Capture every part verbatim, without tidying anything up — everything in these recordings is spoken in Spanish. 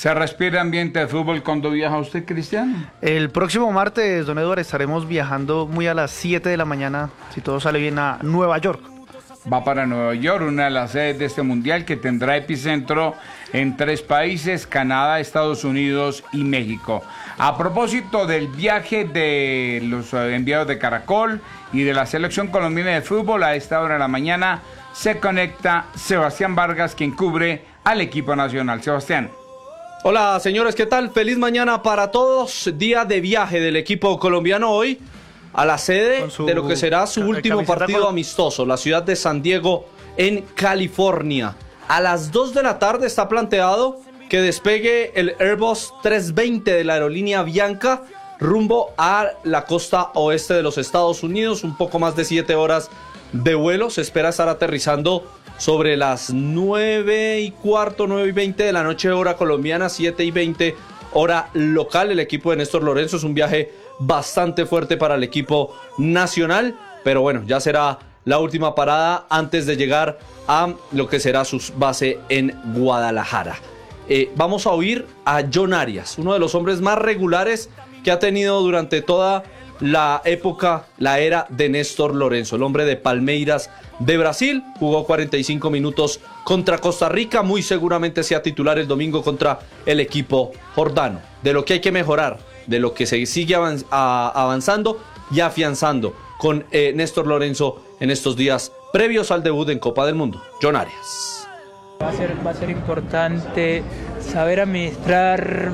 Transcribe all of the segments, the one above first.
¿Se respira ambiente de fútbol cuando viaja usted, Cristian? El próximo martes, don Eduardo, estaremos viajando muy a las siete de la mañana, si todo sale bien, a Nueva York. Va para Nueva York, una de las sedes de este mundial que tendrá epicentro en tres países: Canadá, Estados Unidos y México. A propósito del viaje de los enviados de Caracol y de la selección colombiana de fútbol, a esta hora de la mañana se conecta Sebastián Vargas, quien cubre al equipo nacional. Sebastián. Hola señores, ¿qué tal? Feliz mañana para todos. Día de viaje del equipo colombiano hoy a la sede su, de lo que será su último partido con... amistoso, la ciudad de San Diego en California. A las dos de la tarde está planteado que despegue el Airbus trescientos veinte de la aerolínea Bianca rumbo a la costa oeste de los Estados Unidos. Un poco más de siete horas de vuelo. Se espera estar aterrizando sobre las nueve y cuarto, nueve y veinte de la noche, hora colombiana, siete y veinte hora local. El equipo de Néstor Lorenzo es un viaje bastante fuerte para el equipo nacional, pero bueno, ya será la última parada antes de llegar a lo que será su base en Guadalajara. Eh, vamos a oír a John Arias, uno de los hombres más regulares que ha tenido durante toda la época, la era de Néstor Lorenzo, el hombre de Palmeiras de Brasil. Jugó cuarenta y cinco minutos contra Costa Rica, muy seguramente sea titular el domingo contra el equipo jordano. De lo que hay que mejorar, de lo que se sigue avanz- a- avanzando y afianzando con eh, Néstor Lorenzo en estos días previos al debut en Copa del Mundo. John Arias. Va a ser, va a ser importante saber administrar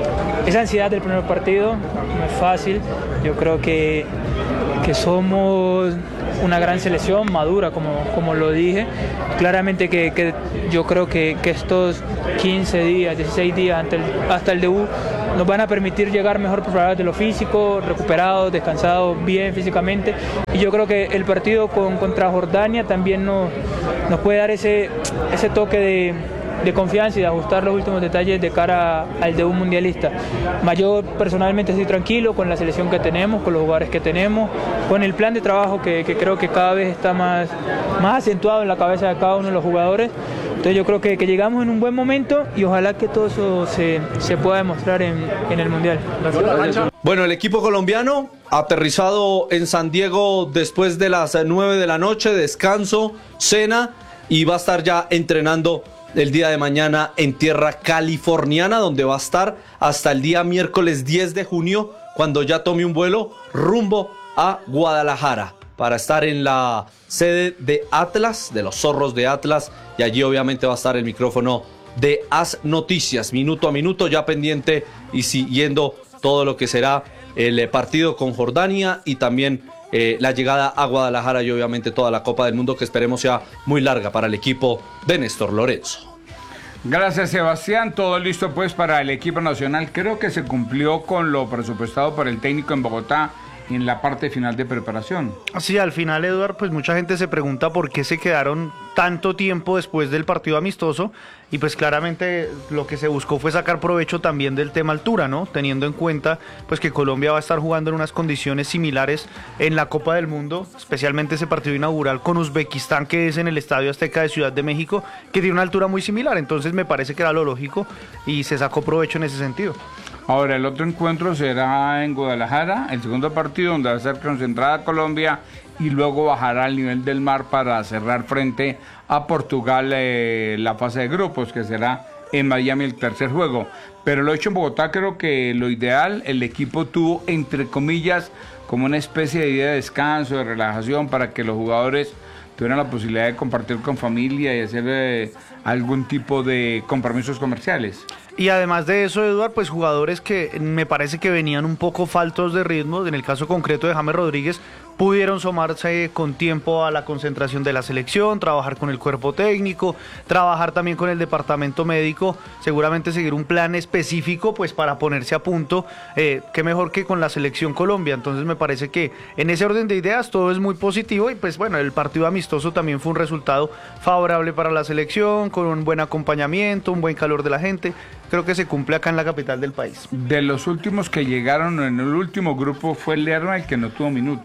esa ansiedad del primer partido. No es fácil. Yo creo que, que somos una gran selección, madura, como, como lo dije. Claramente que, que yo creo que, que estos quince días, dieciséis días hasta el, hasta el debut nos van a permitir llegar mejor preparados de lo físico, recuperados, descansados bien físicamente. Y yo creo que el partido con, contra Jordania también nos, nos puede dar ese, ese toque de, de confianza y de ajustar los últimos detalles de cara al debut mundialista. Yo personalmente estoy tranquilo con la selección que tenemos, con los jugadores que tenemos, con el plan de trabajo que, que creo que cada vez está más, más acentuado en la cabeza de cada uno de los jugadores. Entonces yo creo que, que llegamos en un buen momento y ojalá que todo eso se, se pueda demostrar en, en el Mundial. Gracias. Bueno, el equipo colombiano aterrizado en San Diego después de las nueve de la noche, descanso, cena, y va a estar ya entrenando el día de mañana en tierra californiana, donde va a estar hasta el día miércoles diez de junio, cuando ya tome un vuelo rumbo a Guadalajara para estar en la sede de Atlas, de los Zorros de Atlas, y allí obviamente va a estar el micrófono de As Noticias, minuto a minuto, ya pendiente y siguiendo todo lo que será el partido con Jordania y también eh, la llegada a Guadalajara y obviamente toda la Copa del Mundo, que esperemos sea muy larga para el equipo de Néstor Lorenzo. Gracias, Sebastián. Todo listo pues para el equipo nacional. Creo que se cumplió con lo presupuestado por el técnico en Bogotá en la parte final de preparación. Sí, al final, Eduardo, pues mucha gente se pregunta por qué se quedaron tanto tiempo después del partido amistoso, y pues claramente lo que se buscó fue sacar provecho también del tema altura, ¿no? Teniendo en cuenta pues que Colombia va a estar jugando en unas condiciones similares en la Copa del Mundo, especialmente ese partido inaugural con Uzbekistán, que es en el Estadio Azteca de Ciudad de México, que tiene una altura muy similar. Entonces me parece que era lo lógico y se sacó provecho en ese sentido. Ahora, el otro encuentro será en Guadalajara, el segundo partido, donde va a ser concentrada Colombia, y luego bajará al nivel del mar para cerrar frente a Portugal eh, la fase de grupos, que será en Miami el tercer juego. Pero lo hecho en Bogotá, creo que lo ideal, el equipo tuvo, entre comillas, como una especie de día de descanso, de relajación, para que los jugadores tuvieran la posibilidad de compartir con familia y hacer eh, algún tipo de compromisos comerciales. Y además de eso, Eduardo, pues jugadores que me parece que venían un poco faltos de ritmo, en el caso concreto de James Rodríguez, pudieron sumarse con tiempo a la concentración de la selección, trabajar con el cuerpo técnico, trabajar también con el departamento médico, seguramente seguir un plan específico pues para ponerse a punto, eh, qué mejor que con la selección Colombia. Entonces me parece que en ese orden de ideas todo es muy positivo, y pues bueno, el partido amistoso también fue un resultado favorable para la selección, con un buen acompañamiento, un buen calor de la gente. Creo que se cumple acá en la capital del país. De los últimos que llegaron en el último grupo fue Lerma el que no tuvo minutos, ¿no?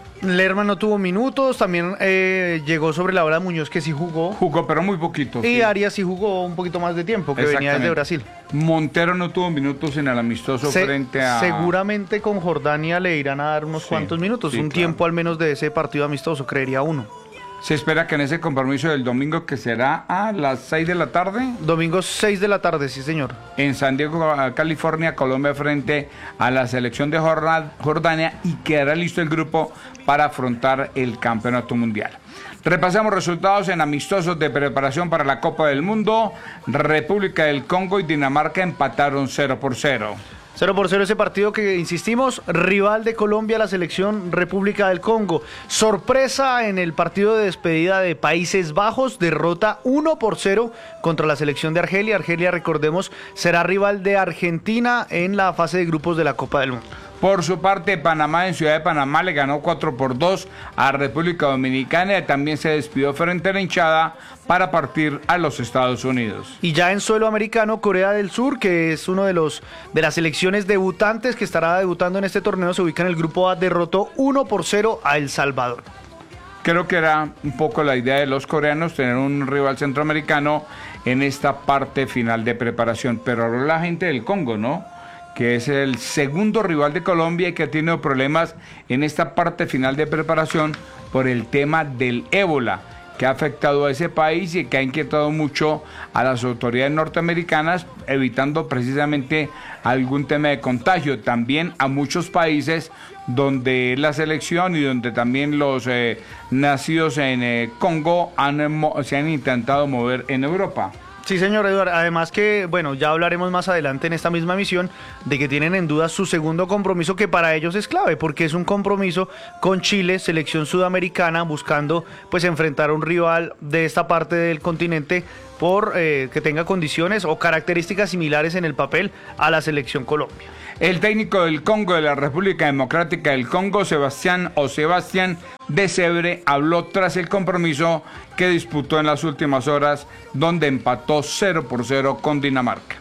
Lerma no tuvo minutos, también eh, llegó sobre la hora Muñoz, que sí jugó. Jugó, pero muy poquito. Y sí. Arias sí jugó un poquito más de tiempo, que venía desde Brasil. Montero no tuvo minutos en el amistoso Se, frente a... Seguramente con Jordania le irán a dar unos sí, cuantos minutos, sí, un claro. tiempo al menos de ese partido amistoso, creería uno. Se espera que en ese compromiso del domingo, que será a las seis de la tarde. Domingo seis de la tarde, sí señor. En San Diego, California, Colombia frente a la selección de Jordania, y quedará listo el grupo para afrontar el campeonato mundial. Repasamos resultados en amistosos de preparación para la Copa del Mundo. República del Congo y Dinamarca empataron cero por cero. cero por cero ese partido que, insistimos, rival de Colombia, la selección República del Congo. Sorpresa en el partido de despedida de Países Bajos, derrota uno por cero contra la selección de Argelia. Argelia, recordemos, será rival de Argentina en la fase de grupos de la Copa del Mundo. Por su parte, Panamá en Ciudad de Panamá le ganó cuatro por dos a República Dominicana y también se despidió frente a la hinchada para partir a los Estados Unidos. Y ya en suelo americano, Corea del Sur, que es uno de los de las selecciones debutantes que estará debutando en este torneo, se ubica en el grupo A, derrotó uno por cero a El Salvador. Creo que era un poco la idea de los coreanos tener un rival centroamericano en esta parte final de preparación, pero ahora la gente del Congo, ¿no?, que es el segundo rival de Colombia y que ha tenido problemas en esta parte final de preparación por el tema del ébola, que ha afectado a ese país y que ha inquietado mucho a las autoridades norteamericanas, evitando precisamente algún tema de contagio. También a muchos países donde la selección y donde también los eh, nacidos en eh, Congo han, eh, se han intentado mover en Europa. Sí, señor Eduardo. Además que, bueno, ya hablaremos más adelante en esta misma misión de que tienen en duda su segundo compromiso, que para ellos es clave, porque es un compromiso con Chile, selección sudamericana, buscando pues enfrentar a un rival de esta parte del continente por eh, que tenga condiciones o características similares en el papel a la selección Colombia. El técnico del Congo de la República Democrática del Congo, Sebastián o Sebastián de Cebre, habló tras el compromiso que disputó en las últimas horas, donde empató cero por cero con Dinamarca.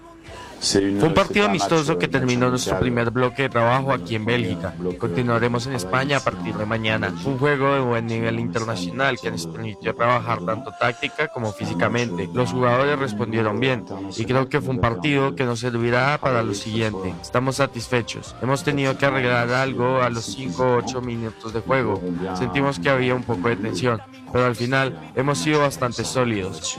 Fue un partido amistoso que terminó nuestro primer bloque de trabajo aquí en Bélgica. Continuaremos en España a partir de mañana. Un juego de buen nivel internacional que nos permitió trabajar tanto táctica como físicamente. Los jugadores respondieron bien y creo que fue un partido que nos servirá para lo siguiente. Estamos satisfechos. Hemos tenido que arreglar algo a los cinco o ocho minutos de juego. Sentimos que había un poco de tensión, pero al final hemos sido bastante sólidos.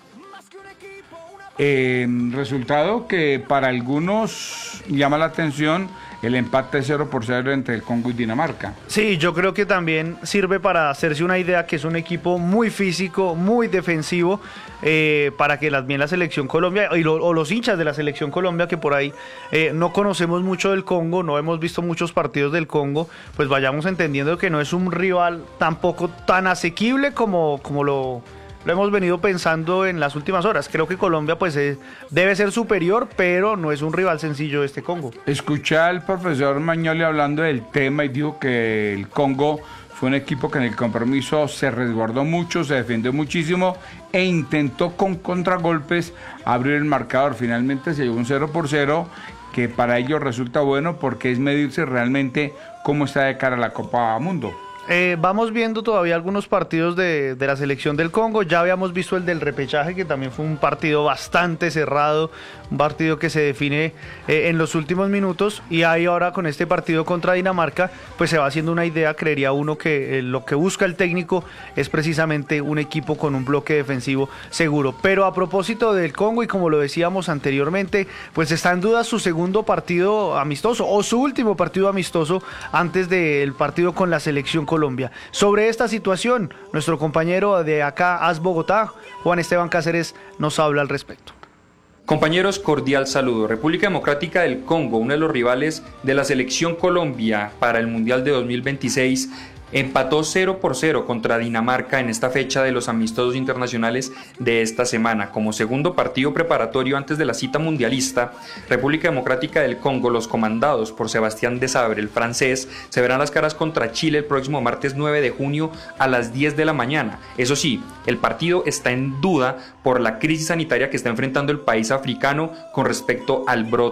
Eh, resultado que para algunos llama la atención el empate cero por cero entre el Congo y Dinamarca. Sí, yo creo que también sirve para hacerse una idea que es un equipo muy físico, muy defensivo, eh, para que también la selección Colombia y lo, o los hinchas de la selección Colombia, que por ahí eh, no conocemos mucho del Congo, no hemos visto muchos partidos del Congo, pues vayamos entendiendo que no es un rival tampoco tan asequible como, como lo... Lo hemos venido pensando en las últimas horas. Creo que Colombia pues es, debe ser superior, pero no es un rival sencillo este Congo. Escuché al profesor Magnoli hablando del tema y dijo que el Congo fue un equipo que en el compromiso se resguardó mucho, se defendió muchísimo e intentó con contragolpes abrir el marcador. Finalmente se llegó un cero por cero, que para ellos resulta bueno porque es medirse realmente cómo está de cara a la Copa Mundo. Eh, vamos viendo todavía algunos partidos de, de la selección del Congo. Ya habíamos visto el del repechaje, que también fue un partido bastante cerrado, un partido que se define eh, en los últimos minutos, y ahí ahora con este partido contra Dinamarca pues se va haciendo una idea. Creería uno que eh, lo que busca el técnico es precisamente un equipo con un bloque defensivo seguro. Pero a propósito del Congo, y como lo decíamos anteriormente, pues está en duda su segundo partido amistoso o su último partido amistoso antes del partido con la selección Colombia. Sobre esta situación, nuestro compañero de acá, AS Bogotá, Juan Esteban Cáceres, nos habla al respecto. Compañeros, cordial saludo. República Democrática del Congo, uno de los rivales de la selección Colombia para el Mundial de dos mil veintiséis, empató cero por cero contra Dinamarca en esta fecha de los amistosos internacionales de esta semana. Como segundo partido preparatorio antes de la cita mundialista, República Democrática del Congo, los comandados por Sebastián de Sabre, el francés, se verán las caras contra Chile el próximo martes nueve de junio a las diez de la mañana. Eso sí, el partido está en duda por la crisis sanitaria que está enfrentando el país africano con respecto al brote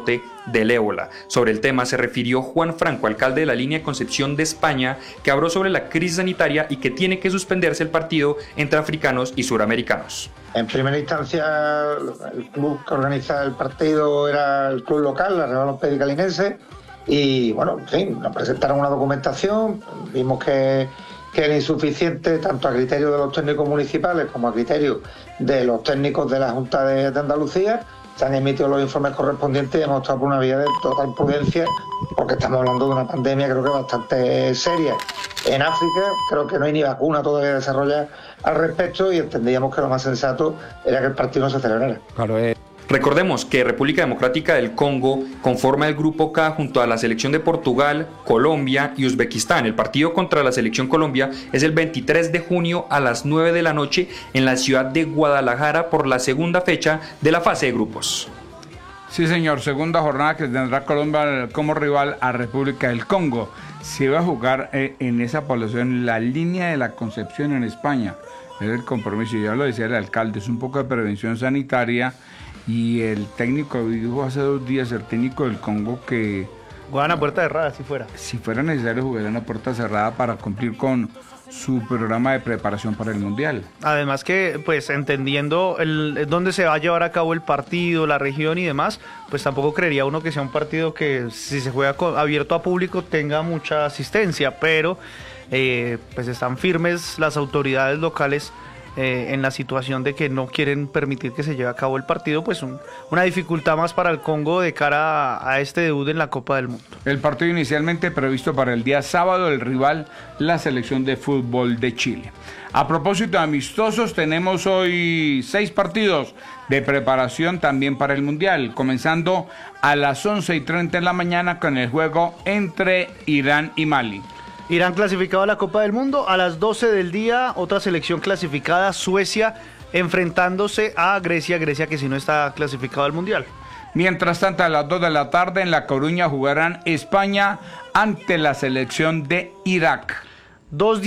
del ébola. Sobre el tema se refirió Juan Franco, alcalde de la línea de Concepción de España, que habló sobre la crisis sanitaria y que tiene que suspenderse el partido entre africanos y suramericanos. En primera instancia, el club que organiza el partido era el club local, la Real Ortopédica Linense, y bueno, en fin, nos presentaron una documentación, vimos que, que era insuficiente tanto a criterio de los técnicos municipales como a criterio de los técnicos de la Junta de, de Andalucía. Se han emitido los informes correspondientes y hemos optado por una vía de total prudencia, porque estamos hablando de una pandemia creo que bastante seria. En África creo que no hay ni vacuna todavía desarrollada al respecto y entendíamos que lo más sensato era que el partido no se celebrara. Claro, eh. Recordemos que República Democrática del Congo conforma el Grupo K junto a la selección de Portugal, Colombia y Uzbekistán. El partido contra la selección Colombia es el veintitrés de junio a las nueve de la noche en la ciudad de Guadalajara por la segunda fecha de la fase de grupos. Sí, señor, segunda jornada que tendrá Colombia como rival a República del Congo. Se va a jugar eh, en esa población la línea de la Concepción en España. Es el compromiso, ya lo decía el alcalde, es un poco de prevención sanitaria. Y el técnico dijo hace dos días, el técnico del Congo, que jugaban a puerta cerrada si fuera. Si fuera necesario jugaran a puerta cerrada para cumplir con su programa de preparación para el Mundial. Además que, pues, entendiendo el, dónde se va a llevar a cabo el partido, la región y demás, pues tampoco creería uno que sea un partido que, si se juega con, abierto a público, tenga mucha asistencia, pero eh, pues están firmes las autoridades locales Eh, en la situación de que no quieren permitir que se lleve a cabo el partido, pues un, una dificultad más para el Congo de cara a, a este debut en la Copa del Mundo. El partido inicialmente previsto para el día sábado, el rival, la selección de fútbol de Chile. A propósito de amistosos, tenemos hoy seis partidos de preparación también para el Mundial, comenzando a las once y treinta de la mañana con el juego entre Irán y Mali. Irán clasificado a la Copa del Mundo. A las doce del día, otra selección clasificada, Suecia, enfrentándose a Grecia, Grecia que si no está clasificado al Mundial. Mientras tanto, a las dos de la tarde en La Coruña jugarán España ante la selección de Irak. Dos